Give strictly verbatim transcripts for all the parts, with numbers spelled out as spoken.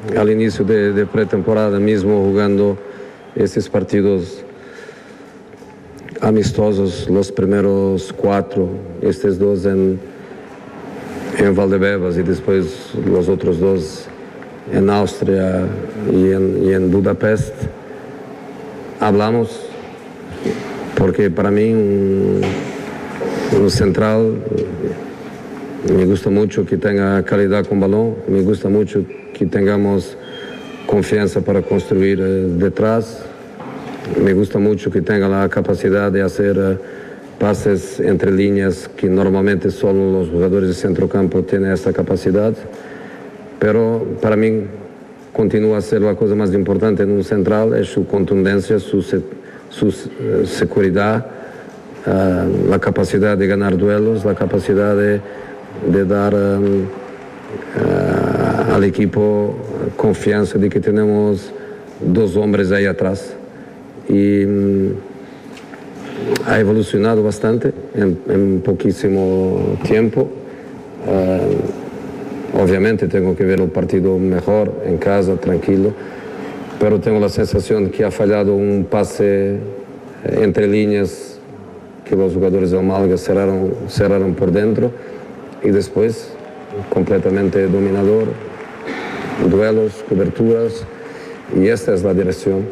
al inicio de, de pretemporada mismo jugando estos partidos amistosos, los primeros cuatro, estos dos en, en Valdebebas y después los otros dos en Austria y en, y en Budapest. Hablamos porque para mí un, un central me gusta mucho que tenga calidad con balón, me gusta mucho que tengamos confianza para construir eh, detrás, me gusta mucho que tenga la capacidad de hacer eh, pases entre líneas que normalmente solo los jugadores de centrocampo tienen esta capacidad, pero para mí continúa a ser la cosa más importante en un central, es su contundencia, su, su uh, seguridad, uh, la capacidad de ganar duelos, la capacidad de, de dar um, uh, al equipo confianza de que tenemos dos hombres ahí atrás. Y um, ha evolucionado bastante en, en poquísimo tiempo. Uh, Obviamente tengo que ver el partido mejor en casa, tranquilo, pero tengo la sensación que ha fallado un pase entre líneas que los jugadores del Málaga cerraron, cerraron por dentro y después completamente dominador, duelos, coberturas, y esta es la dirección.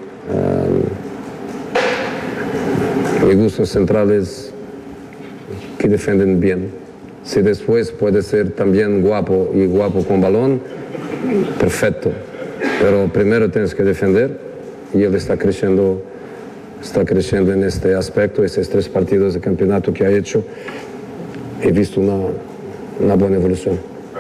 Uh, me gustan centrales que defienden bien. Si después puede ser también guapo y guapo con balón, perfecto. Pero primero tienes que defender y él está creciendo, está creciendo en este aspecto. Esos tres partidos de campeonato que ha hecho, he visto una, una buena evolución.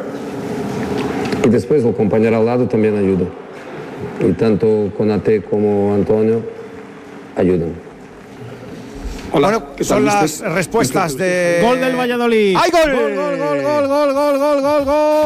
Y después el compañero al lado también ayuda. Y tanto Konaté como Antonio ayudan. Hola, bueno, son las respuestas de... Gol del Valladolid. ¡Hay gol! Gol, gol, gol, gol, gol, gol, gol, gol,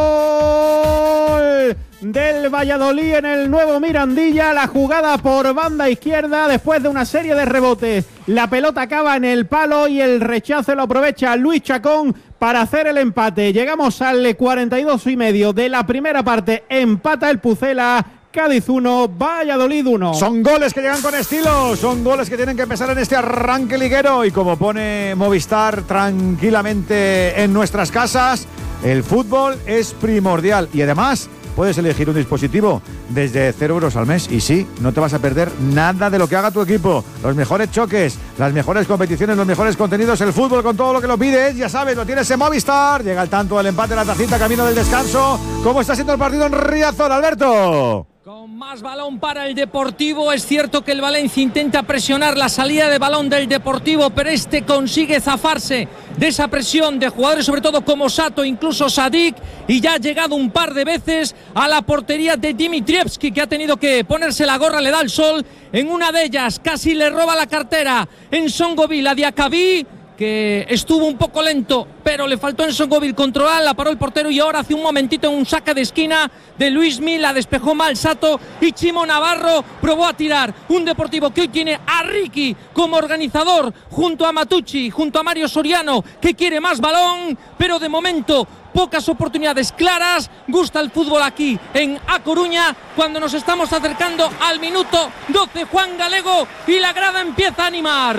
gol del Valladolid en el nuevo Mirandilla. La jugada por banda izquierda después de una serie de rebotes. La pelota acaba en el palo y el rechazo lo aprovecha Luis Chacón para hacer el empate. Llegamos al cuarenta y dos y medio de la primera parte. Empata el Pucela. Cádiz uno, Valladolid uno. Son goles que llegan con estilo, son goles que tienen que empezar en este arranque liguero y como pone Movistar tranquilamente en nuestras casas, el fútbol es primordial y además puedes elegir un dispositivo desde cero euros al mes y sí, no te vas a perder nada de lo que haga tu equipo. Los mejores choques, las mejores competiciones, los mejores contenidos, el fútbol con todo lo que lo pides, ya sabes, lo tienes en Movistar. Llega el tanto del empate, la tacita, camino del descanso. ¿Cómo está siendo el partido en Riazor, Alberto? Con más balón para el Deportivo, es cierto que el Valencia intenta presionar la salida de balón del Deportivo, pero este consigue zafarse de esa presión de jugadores sobre todo como Sato, incluso Sadik, y ya ha llegado un par de veces a la portería de Dimitrievski, que ha tenido que ponerse la gorra, le da el sol, en una de ellas casi le roba la cartera en Songoville a Diacabí, que estuvo un poco lento, pero le faltó en Songoville controlar, la paró el portero y ahora hace un momentito en un saque de esquina de Luismi, la despejó mal Sato y Chimo Navarro probó a tirar. Un Deportivo que hoy tiene a Ricky como organizador, junto a Matucci, junto a Mario Soriano, que quiere más balón, pero de momento pocas oportunidades claras. Gusta el fútbol aquí en A Coruña cuando nos estamos acercando al minuto doce. Juan Galego y la grada empieza a animar.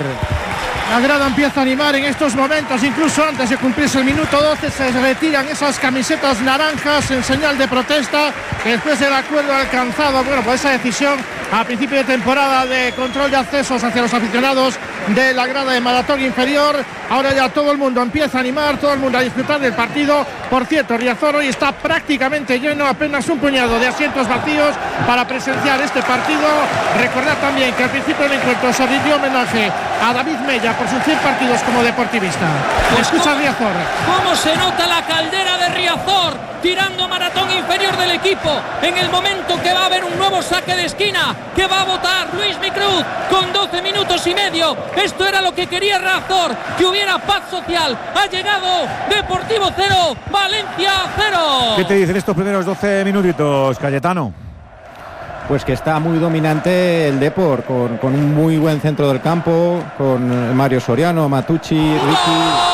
La grada empieza a animar en estos momentos, incluso antes de cumplirse el minuto doce, se retiran esas camisetas naranjas en señal de protesta, que después del acuerdo alcanzado, bueno, por esa decisión a principio de temporada de control de accesos hacia los aficionados de la grada de maratón inferior, ahora ya todo el mundo empieza a animar, todo el mundo a disfrutar del partido. Por cierto, Riazor hoy está prácticamente lleno, apenas un puñado de asientos vacíos para presenciar este partido. Recordad también que al principio del encuentro se rindió homenaje a David Mella por sus cien partidos como deportivista. Pues escucha Riazor. ¿Cómo se nota la caldera de Riazor? Tirando maratón inferior del equipo en el momento que va a haber un nuevo saque de esquina que va a votar Luis Micruz con doce minutos y medio. Esto era lo que quería Riazor, que hubiera paz social. Ha llegado Deportivo cero, Valencia cero. ¿Qué te dicen estos primeros doce minutitos, Cayetano? Pues que está muy dominante el Depor, con, con un muy buen centro del campo, con Mario Soriano, Matucci, Ricky.